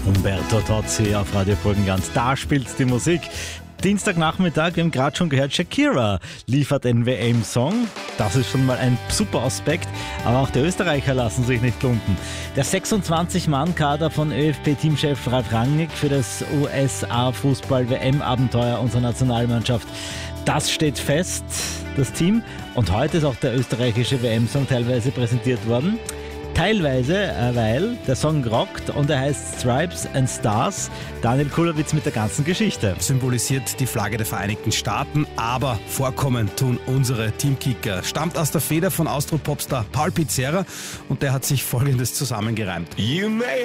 Umberto Tozzi auf Radio Burgenland. Da spielt die Musik. Dienstagnachmittag, wir haben gerade schon gehört, Shakira liefert einen WM-Song. Das ist schon mal ein super Aspekt, aber auch die Österreicher lassen sich nicht lumpen. Der 26-Mann-Kader von ÖFB-Teamchef Ralf Rangnick für das USA-Fußball-WM-Abenteuer unserer Nationalmannschaft, das steht fest, das Team. Und heute ist auch der österreichische WM-Song teilweise präsentiert worden. Teilweise, weil der Song rockt und er heißt Stripes and Stars. Daniel Kulowitz mit der ganzen Geschichte. Symbolisiert die Flagge der Vereinigten Staaten, aber vorkommen tun unsere Teamkicker. Stammt aus der Feder von Austro-Popstar Paul Pizzerra und der hat sich Folgendes zusammengereimt. You may